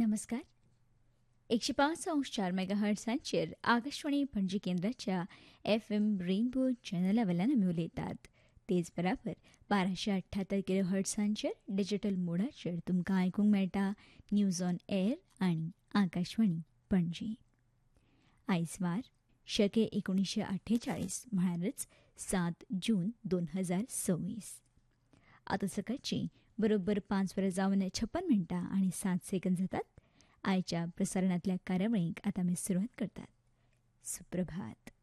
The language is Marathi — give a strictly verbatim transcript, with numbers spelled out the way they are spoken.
नमस्कार. एकशे पाच अंश चार मेगा हर्ट्सांचेर आकाशवाणी पणजी केंद्राच्या एफ एम रेनबो चॅनला वेल्यान आमी उलयतात. तेच बराबर बाराशे अठ्ठ्यात्तर किलो हर्ट्सांचेर डिजिटल मोडाचेर तुमकां आयकूंक मेळटा न्यूज ऑन एअर आनी आकाशवाणी पणजी. आयज वार शके एकोणीशे अठ्ठेचाळीस म्हळ्यारच सात जून दोन हजार सव्वीस. आतां सकाळची बरोबर पांच वरां जावन छप्पन मिनटां आनी सात सेकंद जातात. आयच्या प्रसारणांतल्या कार्यावळींक आतां आमी सुरवात करतात. सुप्रभात.